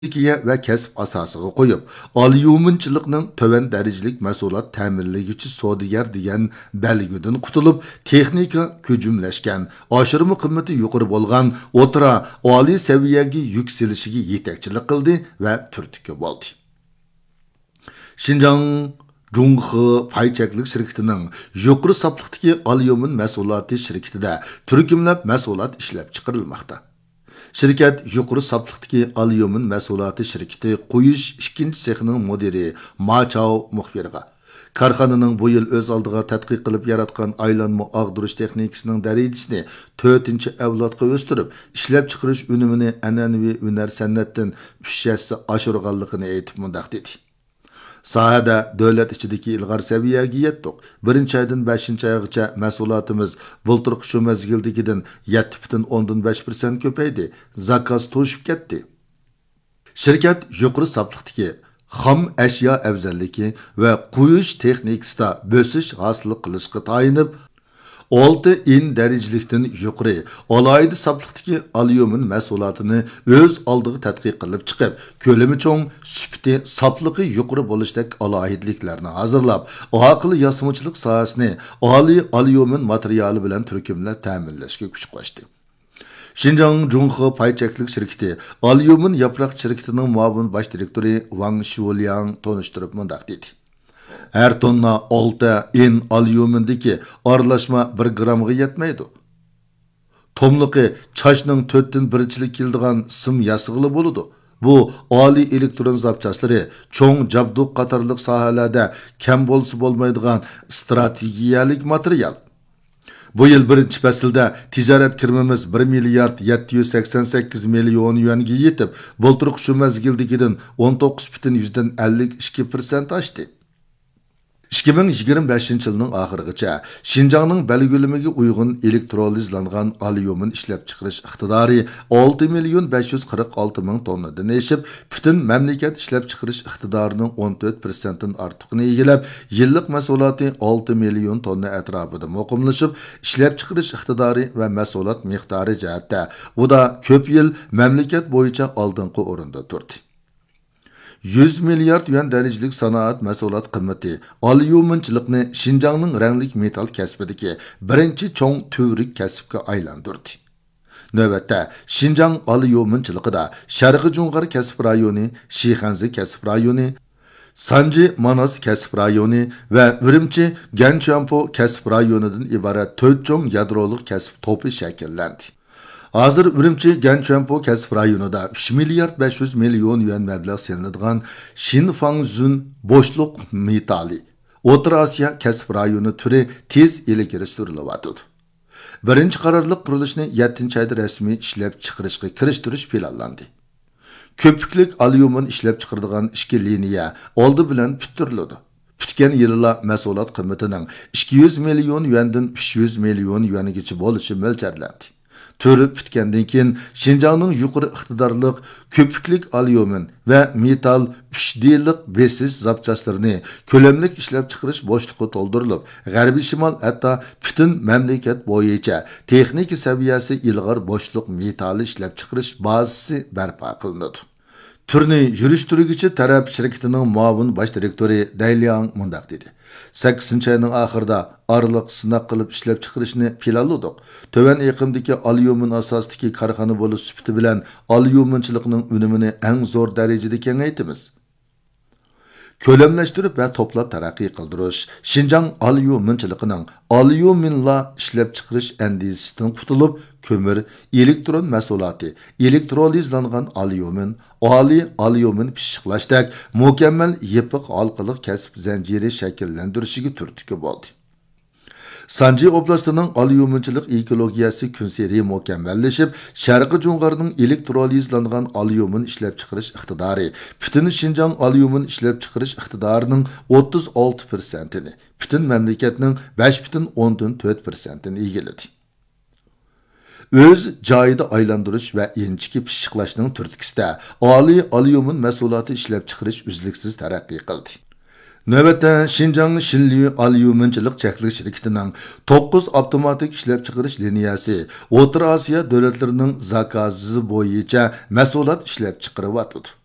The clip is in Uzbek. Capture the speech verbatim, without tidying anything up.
Türkiye və kəsb asasıga qoyub, alüminyumchilikning töven dərəcəlik məsulat təminləgüçi sodigar degan bəlgüdən qutulub, texnika köcümləşkən, aşırımı qımmeti yuqori bolğan, o'tira, oli səviyyəgi yükselişigi yetakchilik qildi və turtki boldi. Şinjan Zhonghe pay cheklik şirketining yuqori safliqdagi alyumin mahsuloti shirkatida turkumlab mahsulot ishlab chiqarilmoqda. Şirket yuqori safliqdagi alyumin mahsuloti shirkati quyish ikkinchi sexining mudiri Ma Chao muxbirga korxonaning bu yil o'z oldiga tadqiq qilib yaratgan aylanma ag'dirish texnikasining darajasini to'rtinchi avlodga o'stirib, ishlab chiqarish unumini an'anaviy hunar san'atdan uch hassa oshirganligini aytib mundaq dedi. Sahada davlat ichidagi ilg'or saviyaga yetdik. birinchi aydan beshinchi oygacha mahsulotimiz bulturqi shu mezgildagidan yetti butun o'ndan besh persent ko'paydi. Zakaz to'shib ketdi. Shirkat yuqori safliqdagi xom ashyo afzalligi va quyish texnikasida bo'sish hosil qilishga tayinib, olti in dərəcəlikdən yuqori, alayda safliqdagi alyumin mahsulotini o'z oldiga tadqiq qilib chiqib, ko'lami cho'ng, sifati, safligi yuqori bo'lishdak alohidliklarni hozirlab, aql yasamachilik sohasini oliy alyumin materiali bilan turkumlab ta'minlashga kuch qo'shdi. Şinjan Zhonghe pay cheklik shirkati alyumin yaproq shirkatining muavin bosh direktori Wang Shuliang tonishtirib mundaq dedi. Her tonna olti in alyumindeki aralashma bir gramga yetmeydi. Tomluqi çaşning to'rtdan birichilik keldigan sim yasig'ili bo'ladi. Bu oliy elektron zapchastlari cho'ng jabduq qatorliq sohalarda kam bo'lsa bo'lmaydigan strategiyalik material. Bu yil birinchi faslda tijorat kirmimiz bir milliard yetti yuz sakson sakkiz million yuanga yetib, bulturuq shu mezgildagidan o'n to'qqiz butun ellik ikki persent oshdi. ikki ming yigirma beshinchi yilning oxirigacha Şinjanning belgilimiga uyg'un elektrolizlangan alyumin ishlab chiqarish iqtidori olti million besh yuz qirq olti ming tonnadan eshib, butun mamlakat ishlab chiqarish iqtidorining o'n to'rt persentdan ortiqini egallab, yillik mahsuloti olti million tonna atrofida muqimlashib, ishlab chiqarish iqtidori va mahsulot miqdori jihatda u da ko'p yil mamlakat bo'yicha oldingi o'rinda turdi. yuz milliard yuan dərəcəlik sanoat mahsulot qimmati alyuminchilikni Şinjanning ranglik metal kasbidagi birinchi cho'ng tuvrik kasbga aylantirdi. Navbatda Şinjan alyuminchiligida Sharqiy Jungar kasb rayoni, Shixanzi kasb rayoni, Sanji Manas kasb rayoni va Urumchi Ganchyanpo kasb rayonidan iborat to'rt cho'ng yadrolik kasb to'pi shakllandi. Hazır Urumchi Ganchyanpo kasb rayonida uch milliard besh yuz million yuan mablag' selinadigan Shinfangzun bo'shliq metali O'rta Osiyo kasb rayoni turi tez ilgari surilyapti. Birinchi qarorliq qurilishni yettinchi oyda rasmiy ishlab chiqarishga kirishtirish planlandi. Ko'piklik alyumin ishlab chiqaradigan ikki liniya oldi bilan bitirildi. Bitgan yillar mahsulot qimmatining ikki yuz million yuandan uch yuz million yuanigacha bo'lishi mo'ljarlandi. Törüp bitgandan keyin Şinjanning yuqori iqtidorliq ko'piklik alyumin va metal uch D-lik besiz zapchastlarini ko'lamlik ishlab chiqarish bo'shliqi to'ldirilib, G'arbiy Shimol hatto butun mamlakat bo'yicha texnika saviyasi ilg'or bo'shliq metali ishlab chiqarish bazasi barpo qilinadi. Turni yurishtiruvchi taraf shirkatining muavin bosh direktori Dayliang mundaq dedi. sakkizinchi ayning oxirida oraliq sinaq qilib ishlab chiqarishni planladik. Töven iqimdagi alyumin asosidagi korxona bo'lish sifati bilan alyuminchilikning unumini eng zo'r darajada kengaytimiz. Ko'lamlashtirib va to'plab taraqqiy qildirish Şinjan alyuminchiligining alyuminla ishlab chiqarish andisidan qutulib, ko'mir, elektron mahsuloti, elektrolizlangan alyumin, oliy alyumin pishiqlashdek mukammal yepiq halqaliq kasb zanjiri shakllantirishiga turtki bo'ldi. Sanji oblastining alyuminchilik ekologiyasi kunseri mukammallashib, Sharqiy Jungarning elektrolizlangan alyumin ishlab chiqarish iqtidori butun Şinjan alyumin ishlab chiqarish iqtidorining o'ttiz olti persentini, butun mamlakatning besh butun o'ndan to'rt persentini egalladi. Öz joyida aylantirish va inchiki pishiqlashning turtkisida oliy alyumin mahsuloti ishlab chiqarish uzluksiz taraqqiy qildi. Növbətdə Şinjan Şinli alyuminchilik cheklik shirkatining to'qqiz avtomatik ishlab chiqarish liniyasi O'rta Osiyo davlatlarining zakazi bo'yicha mahsulot ishlab chiqaryapti.